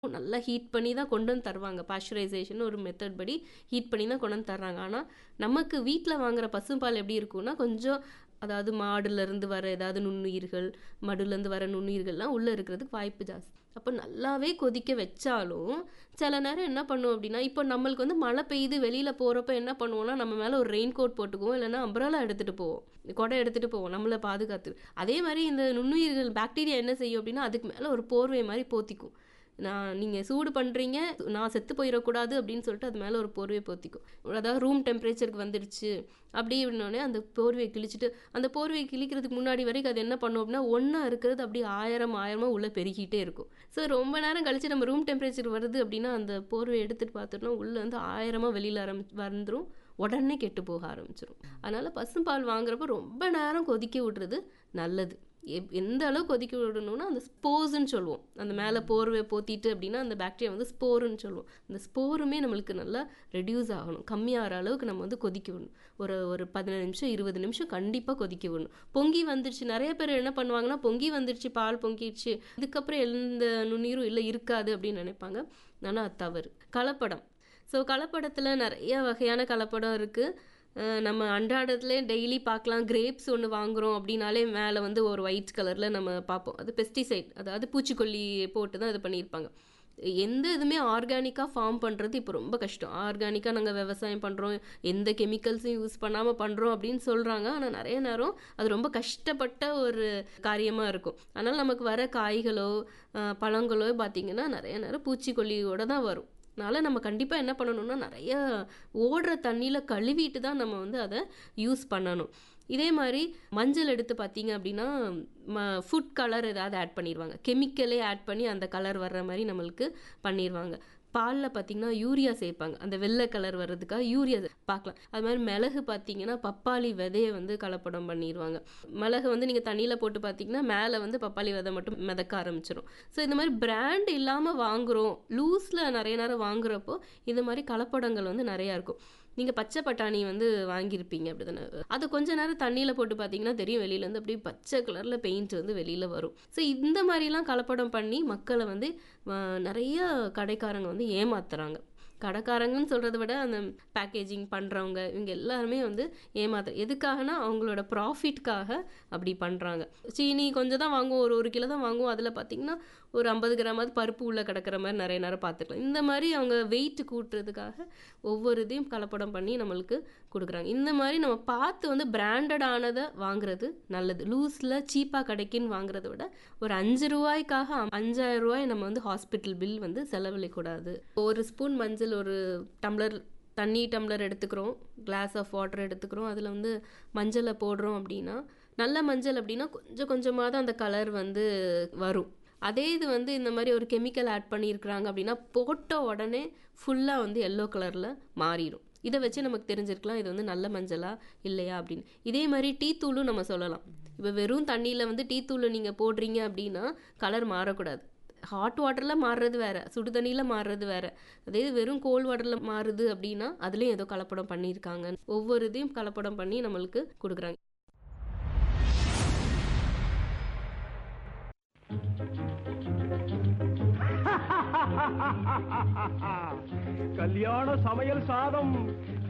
நல்லா ஹீட் பண்ணி தான் கொண்டு வந்து தருவாங்க. பாஸ்சரைசேஷன் ஒரு மெத்தட் படி ஹீட் பண்ணி தான் கொண்டு வந்து தர்றாங்க. ஆனா, நமக்கு வீட்ல வாங்குற பசும்பால் எப்படி இருக்கும்னா, கொஞ்சம் அதாவது மாடுலருந்து வர ஏதாவது நுண்ணுயிர்கள், மடுலேருந்து வர நுண்ணுயிர்கள்லாம் உள்ள இருக்கிறதுக்கு வாய்ப்பு ஜாஸ்தி. அப்ப நல்லாவே கொதிக்க வச்சாலும், சில நேரம் என்ன பண்ணுவோம் அப்படின்னா, இப்போ நம்மளுக்கு வந்து மழை பெய்யுது வெளியில போறப்ப என்ன பண்ணுவோம்னா, நம்ம மேல ஒரு ரெயின் கோட் போட்டுக்குவோம். இல்லன்னா அம்ப்ரெல்லா எடுத்துட்டு போவோம். குடை எடுத்துட்டு போவோம். நம்மள பாதுகாத்து. அதே மாரி இந்த நுண்ணுயிர்கள் பாக்டீரியா என்ன செய்யும் அப்படின்னா, அதுக்கு மேல ஒரு போர்வை மாரி போத்திக்கும். நீங்க சூடு பண்றீங்க, நான் செத்து போயிறக்கூடாது அப்படின்னு சொல்லிட்டு அது மேல ஒரு போர்வைய போத்திக்கும். அதாவது ரூம் டெம்பரேச்சருக்கு வந்துடுச்சு அப்படின்னோனே அந்த போர்வைய கிழிச்சிட்டு, அந்த போர்வைய கிழிக்கிறதுக்கு முன்னாடி வரைக்கும் அது என்ன பண்ணும் அப்படின்னா, ஒண்ணா இருக்கிறது அப்படியே 1000 1000 உள்ள பெருகிட்டே இருக்கும். ஸோ ரொம்ப நேரம் கழிச்சு நம்ம ரூம் டெம்பரேச்சர் வருது அப்படின்னா, அந்த போர்வைய எடுத்துட்டு பார்த்தோம்னா, உள்ள வந்து 1000 வெளியில வந்துரும். உடனே கெட்டு போக ஆரம்பிச்சிரும். அதனால பசும்பால் வாங்குறப்ப ரொம்ப நேரம் கொதிக்க விடுறது நல்லது. எந்த அளவு கொதிக்க விடணும்னா, அந்த ஸ்போர்ஸ்ன்னு சொல்லுவோம். அந்த மேலே போர்வை போத்திட்டு அப்படின்னா, அந்த பாக்டீரியா வந்து ஸ்போருன்னு சொல்லுவோம். அந்த ஸ்போருமே நம்மளுக்கு நல்லா ரெடியூஸ் ஆகணும். கம்மியாகிற அளவுக்கு நம்ம வந்து கொதிக்க விடணும். ஒரு 15 நிமிஷம் 20 நிமிஷம் கண்டிப்பாக கொதிக்க விடணும். பொங்கி வந்துருச்சு, நிறைய பேர் என்ன பண்ணுவாங்கன்னா, பொங்கி வந்துருச்சு, பால் பொங்கிடுச்சு, இதுக்கப்புறம் எந்த நுண்ணீரும் இல்லை இருக்காது அப்படின்னு நினைப்பாங்க. ஆனால் அது தவறு. கலப்படம். ஸோ கலப்படத்தில் நிறைய வகையான கலப்படம் இருக்குது. நம்ம அன்றாடத்துலேயே டெய்லி பார்க்கலாம். கிரேப்ஸ் ஒன்று வாங்குகிறோம் அப்படின்னாலே மேலே வந்து ஒரு ஒயிட் கலரில் நம்ம பார்ப்போம். அது பெஸ்டிசைட், அதாவது பூச்சிக்கொல்லி போட்டு தான் இது பண்ணியிருப்பாங்க. எந்த இதுவுமே ஆர்கானிக்காக ஃபார்ம் பண்ணுறது இப்போ ரொம்ப கஷ்டம். ஆர்கானிக்காக நாங்கள் விவசாயம் பண்ணுறோம், எந்த கெமிக்கல்ஸும் யூஸ் பண்ணாமல் பண்ணுறோம் அப்படின்னு சொல்கிறாங்க. ஆனால் நிறைய நேரம் அது ரொம்ப கஷ்டப்பட்ட ஒரு காரியமாக இருக்கும். அதனால் நமக்கு வர காய்களோ பழங்களோ பார்த்திங்கன்னா நிறைய நேரம் பூச்சிக்கொல்லியோடு தான் வரும். அதனால் நம்ம கண்டிப்பாக என்ன பண்ணணும்னா, நிறைய ஓடுற தண்ணியில் கழுவிட்டு தான் நம்ம வந்து அதை யூஸ் பண்ணணும். இதே மாதிரி மஞ்சள் எடுத்து பார்த்தீங்க அப்படின்னா, ஃபுட் கலர் ஏதாவது ஆட் பண்ணிடுவாங்க. கெமிக்கலே ஆட் பண்ணி அந்த கலர் வர்ற மாதிரி நம்மளுக்கு பண்ணிடுவாங்க. பாலில் பார்த்தீங்கன்னா யூரியா சேர்ப்பாங்க. அந்த வெள்ளை கலர் வர்றதுக்காக யூரியா பார்க்கலாம். அது மாதிரி மிளகு பார்த்தீங்கன்னா, பப்பாளி விதையை வந்து கலப்படம் பண்ணிடுவாங்க. மிளகு வந்து நீங்கள் தண்ணியில் போட்டு பார்த்தீங்கன்னா, மேலே வந்து பப்பாளி விதை மட்டும் மிதக்க ஆரம்பிச்சிடும். ஸோ இந்த மாதிரி பிராண்ட் இல்லாமல் வாங்குகிறோம், லூஸில் நிறைய நேரம் வாங்குறப்போ இந்த மாதிரி கலப்படங்கள் வந்து நிறையா இருக்கும். நீங்கள் பச்சை பட்டாணி வந்து வாங்கியிருப்பீங்க அப்படி தானே, அது கொஞ்ச நேரம் தண்ணியில் போட்டு பார்த்தீங்கன்னா தெரியும், வெளியிலேருந்து அப்படியே பச்சை கலரில் பெயிண்ட் வந்து வெளியில் வரும். ஸோ இந்த மாதிரிலாம் கலப்படம் பண்ணி மக்களை வந்து நிறைய கடைக்காரங்க வந்து ஏமாத்துறாங்க. கடைக்காரங்கன்னு சொல்கிறத விட அந்த பேக்கேஜிங் பண்ணுறவங்க இவங்க எல்லாருமே வந்து எதுக்காகனா அவங்களோட ப்ராஃபிட்காக அப்படி பண்ணுறாங்க. சீனி கொஞ்சம் தான் வாங்குவோம், ஒரு கிலோ தான் வாங்குவோம். அதில் பார்த்திங்கன்னா ஒரு 50 கிராமாவது பருப்பு உள்ளே கிடக்கிற மாதிரி நிறைய நேரம் பார்த்துக்கலாம். இந்த மாதிரி அவங்க வெயிட் கூட்டுறதுக்காக ஒவ்வொரு இதையும் கலப்படம் பண்ணி நம்மளுக்கு கொடுக்குறாங்க. இந்த மாதிரி நம்ம பார்த்து வந்து பிராண்டடானதை வாங்குறது நல்லது. லூஸில் சீப்பாக கிடைக்குன்னு வாங்குறத விட ஒரு 5 ரூபாய்க்காக 5000 ரூபாய் நம்ம வந்து ஹாஸ்பிட்டல் பில் வந்து செலவழிக்கூடாது. ஒரு ஸ்பூன் மஞ்சள், ஒரு டம்ளர் எடுத்துக்கிறோம், கிளாஸ் ஆஃப் வாட்டர் எடுத்துக்கிறோம், அதில் வந்து மஞ்சளை போடுறோம் அப்படின்னா, நல்ல மஞ்சள் அப்படின்னா கொஞ்சம் கொஞ்சமாக தான் அந்த கலர் வந்து வரும். அதே இது வந்து இந்த மாதிரி ஒரு கெமிக்கல் ஆட் பண்ணியிருக்கிறாங்க அப்படின்னா, போட்ட உடனே ஃபுல்லாக வந்து எல்லோ கலரில் மாறிடும். இதை வச்சு நமக்கு தெரிஞ்சிருக்கலாம் இது வந்து நல்ல மஞ்சளா இல்லையா அப்படின்னு. இதே மாதிரி டீ தூளும் நம்ம சொல்லலாம். இப்போ வெறும் தண்ணியில் வந்து டீ தூளை நீங்கள் போடுறீங்க அப்படின்னா கலர் மாறக்கூடாது. ஹாட் வாட்டரில் மாறுறது வேறு, சுடு தண்ணியில் மாறுறது வேறு. அதே வெறும் கோல்ட் வாட்டரில் மாறுது அப்படின்னா அதுலேயும் ஏதோ கலப்படம் பண்ணியிருக்காங்க. ஒவ்வொரு இதையும் கலப்படம் பண்ணி நம்மளுக்கு கொடுக்குறாங்க. கல்யாண சமையல் சாதம்